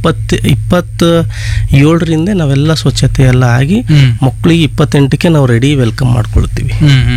27ರಿಂದ ನಾವೆಲ್ಲ ಸ್ವಚ್ಛತೆ ಎಲ್ಲ ಆಗಿ ಮಕ್ಕಳಿಗೆ 28ಕ್ಕೆ ನಾವು ರೆಡಿ ವೆಲ್ಕಮ್ ಮಾಡ್ಕೊಳ್ತೀವಿ.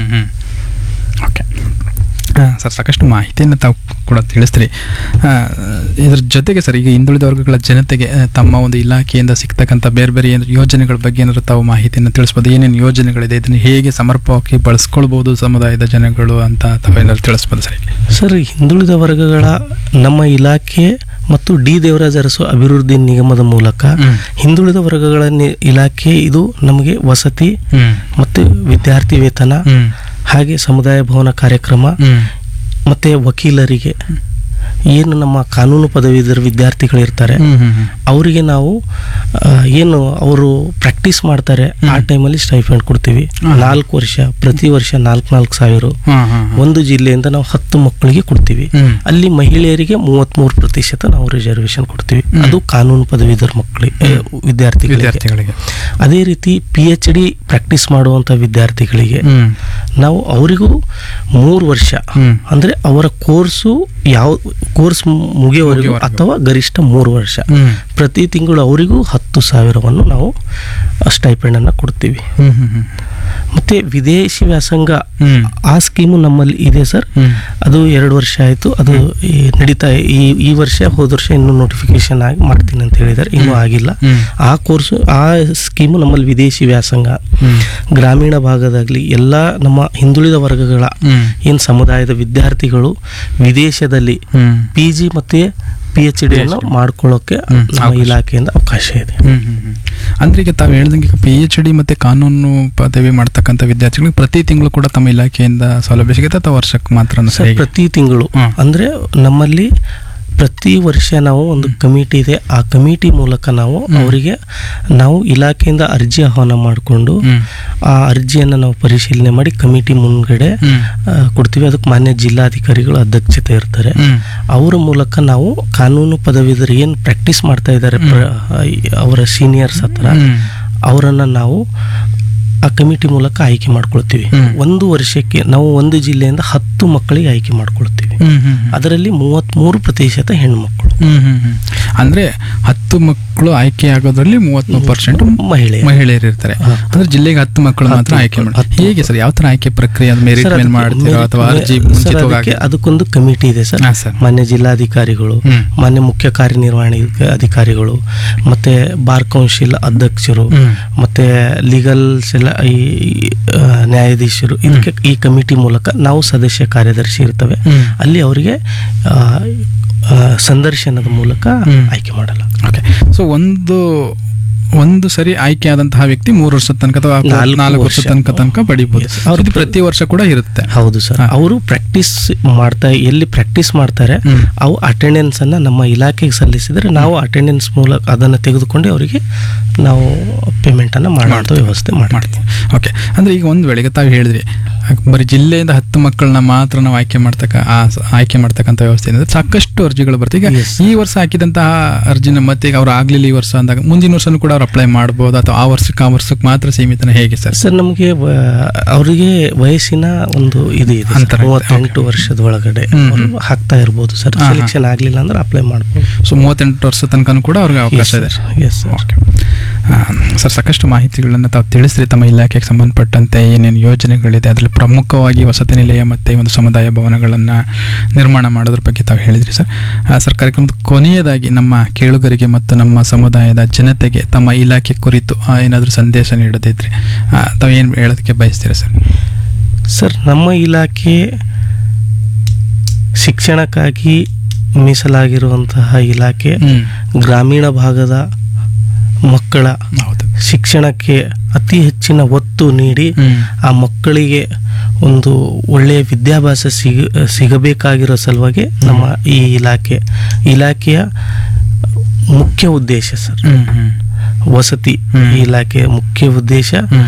ಓಕೆ ಸರ್, ಸಾಕಷ್ಟು ಮಾಹಿತಿಯನ್ನು ತಾವು ಕೂಡ ತಿಳಿಸ್ತೀರಿ. ಇದ್ರ ಜೊತೆಗೆ ಸರ್, ಈಗ ಹಿಂದುಳಿದ ವರ್ಗಗಳ ಜನತೆಗೆ ತಮ್ಮ ಒಂದು ಇಲಾಖೆಯಿಂದ ಸಿಗ್ತಕ್ಕಂಥ ಬೇರೆ ಬೇರೆ ಯೋಜನೆಗಳ ಬಗ್ಗೆ ಏನಾದರೂ ತಾವು ಮಾಹಿತಿಯನ್ನು ತಿಳಿಸ್ಬೋದು? ಏನೇನು ಯೋಜನೆಗಳಿದೆ, ಇದನ್ನು ಹೇಗೆ ಸಮರ್ಪಕವಾಗಿ ಬಳಸ್ಕೊಳ್ಬೋದು ಸಮುದಾಯದ ಜನಗಳು ಅಂತ ತಾವೇನಾದ್ರು ತಿಳಿಸ್ಬೋದು ಸರ್? ಸರ್, ಹಿಂದುಳಿದ ವರ್ಗಗಳ ನಮ್ಮ ಇಲಾಖೆ ಮತ್ತು ಡಿ ದೇವರಾಜ ಅರಸು ಅಭಿವೃದ್ಧಿ ನಿಗಮದ ಮೂಲಕ ಹಿಂದುಳಿದ ವರ್ಗಗಳ ಇಲಾಖೆ ಇದು ನಮಗೆ ವಸತಿ ಮತ್ತು ವಿದ್ಯಾರ್ಥಿ ವೇತನ, ಹಾಗೆ ಸಮುದಾಯ ಭವನ ಕಾರ್ಯಕ್ರಮ, ಮತ್ತೆ ವಕೀಲರಿಗೆ ಏನು ನಮ್ಮ ಕಾನೂನು ಪದವೀಧರ ವಿದ್ಯಾರ್ಥಿಗಳಿರ್ತಾರೆ ಅವರಿಗೆ ನಾವು ಏನು ಅವರು ಪ್ರಾಕ್ಟೀಸ್ ಮಾಡ್ತಾರೆ ಆ ಟೈಮಲ್ಲಿ ಸ್ಟೈಫಂಡ್ ಕೊಡ್ತೀವಿ. 4 ವರ್ಷ, ಪ್ರತಿ ವರ್ಷ 4,000 ಒಂದು ಜಿಲ್ಲೆಯಿಂದ ನಾವು 10 ಮಕ್ಕಳಿಗೆ ಕೊಡ್ತೀವಿ. ಅಲ್ಲಿ ಮಹಿಳೆಯರಿಗೆ 33% ನಾವು ರಿಸರ್ವೇಶನ್ ಕೊಡ್ತೀವಿ. ಅದು ಕಾನೂನು ಪದವೀಧರ ವಿದ್ಯಾರ್ಥಿಗಳಿಗೆ. ಅದೇ ರೀತಿ PhD ಪ್ರಾಕ್ಟೀಸ್ ಮಾಡುವಂತ ವಿದ್ಯಾರ್ಥಿಗಳಿಗೆ ನಾವು ಅವರಿಗೂ 3 ವರ್ಷ ಅಂದ್ರೆ ಅವರ ಕೋರ್ಸ್ ಮುಗಿಯವರೆಗೂ ಅಥವಾ ಗರಿಷ್ಠ 3 ವರ್ಷ ಪ್ರತಿ ತಿಂಗಳು ಅವರಿಗೂ 10,000 ನಾವು ಸ್ಟೈಪೆಂಡ್ ಅನ್ನ ಕೊಡ್ತೀವಿ. ಮತ್ತೆ ವಿದೇಶಿ ವ್ಯಾಸಂಗ ಆ ಸ್ಕೀಮು ನಮ್ಮಲ್ಲಿ ಇದೆ ಸರ್. ಅದು 2 ವರ್ಷ ಆಯ್ತು, ಅದು ನಡೀತಾ ಈ ವರ್ಷ, ಹೋದ ವರ್ಷ ಇನ್ನೂ ನೋಟಿಫಿಕೇಶನ್ ಆಗಿ ಮಾಡ್ತೀನಿ ಅಂತ ಹೇಳಿದ್ದಾರೆ, ಇನ್ನೂ ಆಗಿಲ್ಲ. ಆ ಸ್ಕೀಮು ನಮ್ಮಲ್ಲಿ ವಿದೇಶಿ ವ್ಯಾಸಂಗ ಗ್ರಾಮೀಣ ಭಾಗದಾಗ್ಲಿ ಎಲ್ಲ ನಮ್ಮ ಹಿಂದುಳಿದ ವರ್ಗಗಳ ಏನ್ ಸಮುದಾಯದ ವಿದ್ಯಾರ್ಥಿಗಳು ವಿದೇಶದಲ್ಲಿ PG ಮತ್ತೆ PhD ಅನ್ನು ಮಾಡ್ಕೊಳ್ಳೋಕೆ ನಮ್ಮ ಇಲಾಖೆಯಿಂದ ಅವಕಾಶ ಇದೆ. ಅಂದ್ರೆ ಈಗ ತಾವು ಹೇಳ್ದಂಗೆ PhD ಮತ್ತೆ ಕಾನೂನು ಪದವಿ ಮಾಡ್ತಕ್ಕಂಥ ವಿದ್ಯಾರ್ಥಿಗಳಿಗೆ ಪ್ರತಿ ತಿಂಗಳು ಕೂಡ ತಮ್ಮ ಇಲಾಖೆಯಿಂದ ಸೌಲಭ್ಯ ಸಿಗುತ್ತೆ ಅಥವಾ ವರ್ಷಕ್ಕೆ ಮಾತ್ರ? ಪ್ರತಿ ತಿಂಗಳು ಅಂದ್ರೆ ನಮ್ಮಲ್ಲಿ ಪ್ರತಿ ವರ್ಷ ನಾವು ಒಂದು ಕಮಿಟಿ ಇದೆ. ಆ ಕಮಿಟಿ ಮೂಲಕ ನಾವು ಇಲಾಖೆಯಿಂದ ಅರ್ಜಿ ಆಹ್ವಾನ ಮಾಡಿಕೊಂಡು ಆ ಅರ್ಜಿಯನ್ನು ನಾವು ಪರಿಶೀಲನೆ ಮಾಡಿ ಕಮಿಟಿ ಮುಂದ್ಗಡೆ ಕೊಡ್ತೀವಿ. ಅದಕ್ಕೆ ಮಾನ್ಯ ಜಿಲ್ಲಾಧಿಕಾರಿಗಳು ಅಧ್ಯಕ್ಷತೆ ಇರ್ತಾರೆ. ಅವರ ಮೂಲಕ ನಾವು ಕಾನೂನು ಪದವೀಧರು ಏನು ಪ್ರಾಕ್ಟೀಸ್ ಮಾಡ್ತಾ ಇದ್ದಾರೆ ಅವರ ಸೀನಿಯರ್ಸ್ ಹತ್ರ ಅವರನ್ನ ನಾವು ಆ ಕಮಿಟಿ ಮೂಲಕ ಆಯ್ಕೆ ಮಾಡ್ಕೊಳ್ತೀವಿ. 1 ವರ್ಷಕ್ಕೆ ನಾವು ಒಂದು ಜಿಲ್ಲೆಯಿಂದ 10 ಮಕ್ಕಳಿಗೆ ಆಯ್ಕೆ ಮಾಡ್ಕೊಳ್ತೀವಿ. ಅದರಲ್ಲಿ 33% ಹೆಣ್ಮಕ್ಳು. ಅಂದ್ರೆ 10 ಮಕ್ಕಳು ಆಯ್ಕೆ ಆಗೋದ್ರಲ್ಲಿ 33% ಮಹಿಳೆಯರು ಇರ್ತಾರೆ. ಅಂದ್ರೆ ಜಿಲ್ಲೆಗೆ 10 ಮಕ್ಕಳು ಮಾತ್ರ ಆಯ್ಕೆ ಮಾಡಿ. ಹೇಗೆ ಸರ್, ಯಾವ ತರ ಆಯ್ಕೆ ಪ್ರಕ್ರಿಯೆ? ಮೆರಿಟ್ ಮೇಲೆ ಮಾಡ್ತೀರಾ ಅಥವಾ ಅರ್ಜಿ ಮುಂಚಿತವಾಗಿ? ಅದಕ್ಕೊಂದು ಕಮಿಟಿ ಇದೆ ಸರ್. ಮಾನ್ಯ ಜಿಲ್ಲಾಧಿಕಾರಿಗಳು, ಮಾನ್ಯ ಮುಖ್ಯ ಕಾರ್ಯನಿರ್ವಹಣಾ ಅಧಿಕಾರಿಗಳು, ಮತ್ತೆ ಬಾರ್ ಕೌನ್ಸಿಲ್ ಅಧ್ಯಕ್ಷರು, ಮತ್ತೆ ಲೀಗಲ್ ನ್ಯಾಯಾಧೀಶರು, ಇದಕ್ಕೆ ಈ ಕಮಿಟಿ ಮೂಲಕ ನಾವು ಸದಸ್ಯ ಕಾರ್ಯದರ್ಶಿ ಇರ್ತವೆ. ಅಲ್ಲಿ ಅವರಿಗೆ ಸಂದರ್ಶನದ ಮೂಲಕ ಆಯ್ಕೆ ಮಾಡಲ್ಲ. ಸೊ ಒಂದು ಸರಿ ಆಯ್ಕೆ ಆದಂತಹ ವ್ಯಕ್ತಿ 3 ವರ್ಷದ ತನಕ ಅಥವಾ 4 ವರ್ಷದ ತನಕ ಪಡಿಬಹುದು. ಅವ್ರದ್ದು ಪ್ರತಿ ವರ್ಷ ಕೂಡ ಇರುತ್ತೆ. ಹೌದು ಸರ್. ಅವರು ಎಲ್ಲಿ ಪ್ರಾಕ್ಟೀಸ್ ಮಾಡ್ತಾರೆ ಅವು ಅಟೆಂಡೆನ್ಸ್ ಅನ್ನ ನಮ್ಮ ಇಲಾಖೆಗೆ ಸಲ್ಲಿಸಿದ್ರೆ ನಾವು ಅಟೆಂಡೆನ್ಸ್ ಮೂಲಕ ಅದನ್ನು ತೆಗೆದುಕೊಂಡು ಅವರಿಗೆ ನಾವು ಪೇಮೆಂಟ್ ಅನ್ನ ಮಾಡುವಂತ ವ್ಯವಸ್ಥೆ ಮಾಡ್ತೀವಿ. ಓಕೆ. ಅಂದ್ರೆ ಈಗ ಒಂದು ವೇಳೆಗೆ ತಾವು ಹೇಳಿದ್ರಿ ಬರೀ ಜಿಲ್ಲೆಯಿಂದ 10 ಮಕ್ಕಳನ್ನ ಮಾತ್ರ ನಾವು ಆಯ್ಕೆ ಮಾಡ್ತಕ್ಕಂಥ ವ್ಯವಸ್ಥೆ ಏನಿದೆ. ಸಾಕಷ್ಟು ಅರ್ಜಿಗಳು ಬರ್ತವೆ. ಈಗ ಈ ವರ್ಷ ಹಾಕಿದಂತಹ ಅರ್ಜಿನ ಮತ್ತೆ ಈಗ ಅವ್ರು ಆಗ್ಲಿಲ್ಲ ಈ ವರ್ಷ ಅಂದಾಗ ಮುಂದಿನ ವರ್ಷನೂ ಕೂಡ ಅವ್ರು ಅಪ್ಲೈ ಮಾಡಬಹುದು ಅಥವಾ ಆ ವರ್ಷಕ್ಕೆ ಮಾತ್ರ ಸೀಮಿತನ ಹೇಗೆ ಸರ್? ಸರ್, ನಮಗೆ ಅವರಿಗೆ ವಯಸ್ಸಿನ ಒಂದು ಇದು ಇದೆ. 38 ವರ್ಷದ ಒಳಗಡೆ ಹಾಕ್ತಾ ಇರ್ಬೋದು ಸರ್. ಸೆಲೆಕ್ಷನ್ ಆಗ್ಲಿಲ್ಲ ಅಂದ್ರೆ ಅಪ್ಲೈ ಮಾಡಬಹುದು. ಸೊ 38 ವರ್ಷ ತನಕ ಕೂಡ ಅವ್ರಿಗೆ ಅವಕಾಶ ಇದೆ. ಸರ್, ಸಾಕಷ್ಟು ಮಾಹಿತಿಗಳನ್ನು ತಾವು ತಿಳಿಸ್ರಿ. ತಮ್ಮ ಇಲಾಖೆಗೆ ಸಂಬಂಧಪಟ್ಟಂತೆ ಏನೇನು ಯೋಜನೆಗಳಿದೆ, ಅದರಲ್ಲಿ ಪ್ರಮುಖವಾಗಿ ವಸತಿ ನಿಲಯ ಮತ್ತು ಒಂದು ಸಮುದಾಯ ಭವನಗಳನ್ನು ನಿರ್ಮಾಣ ಮಾಡೋದ್ರ ಬಗ್ಗೆ ತಾವು ಹೇಳಿದ್ರಿ ಸರ್. ಕಾರ್ಯಕ್ರಮದ ಕೊನೆಯದಾಗಿ ನಮ್ಮ ಕೇಳುಗರಿಗೆ ಮತ್ತು ನಮ್ಮ ಸಮುದಾಯದ ಜನತೆಗೆ ತಮ್ಮ ಇಲಾಖೆ ಕುರಿತು ಏನಾದರೂ ಸಂದೇಶ ನೀಡೋದಿದ್ರೆ ತಾವು ಏನು ಹೇಳೋದಕ್ಕೆ ಬಯಸ್ತೀರಾ ಸರ್? ಸರ್, ನಮ್ಮ ಇಲಾಖೆ ಶಿಕ್ಷಣಕ್ಕಾಗಿ ಮೀಸಲಾಗಿರುವಂತಹ ಇಲಾಖೆ. ಗ್ರಾಮೀಣ ಭಾಗದ ಮಕ್ಕಳ ಶಿಕ್ಷಣಕ್ಕೆ ಅತಿ ಹೆಚ್ಚಿನ ಒತ್ತು ನೀಡಿ ಆ ಮಕ್ಕಳಿಗೆ ಒಂದು ಒಳ್ಳೆಯ ವಿದ್ಯಾಭ್ಯಾಸ ಸಿಗಬೇಕಾಗಿರೋ ಸಲುವಾಗಿ ನಮ್ಮ ಈ ಇಲಾಖೆಯ ಮುಖ್ಯ ಉದ್ದೇಶ ಸರ್. ವಸತಿ ಇಲಾಖೆಯ ಮುಖ್ಯ ಉದ್ದೇಶ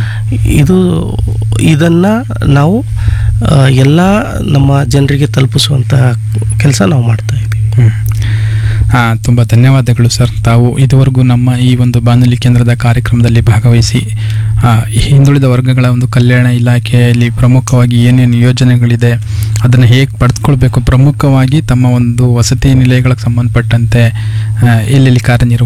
ಇದನ್ನ ನಾವು ಎಲ್ಲ ನಮ್ಮ ಜನರಿಗೆ ತಲುಪಿಸುವಂತಹ ಕೆಲಸ ನಾವು ಮಾಡ್ತಾ ಇದ್ದೀವಿ. ತುಂಬ ಧನ್ಯವಾದಗಳು ಸರ್. ತಾವು ಇದುವರೆಗೂ ನಮ್ಮ ಈ ಒಂದು ಬಾನುಲಿ ಕೇಂದ್ರದ ಕಾರ್ಯಕ್ರಮದಲ್ಲಿ ಭಾಗವಹಿಸಿ ಹಿಂದುಳಿದ ವರ್ಗಗಳ ಒಂದು ಕಲ್ಯಾಣ ಇಲಾಖೆಯಲ್ಲಿ ಪ್ರಮುಖವಾಗಿ ಏನೇನು ಯೋಜನೆಗಳಿದೆ ಅದನ್ನು ಹೇಗೆ ಪಡೆದುಕೊಳ್ಬೇಕು, ಪ್ರಮುಖವಾಗಿ ತಮ್ಮ ಒಂದು ವಸತಿ ನಿಲಯಗಳಿಗೆ ಸಂಬಂಧಪಟ್ಟಂತೆ ಎಲ್ಲೆಲ್ಲಿ ಕಾರ್ಯನಿರ್ವಹಿಸಿ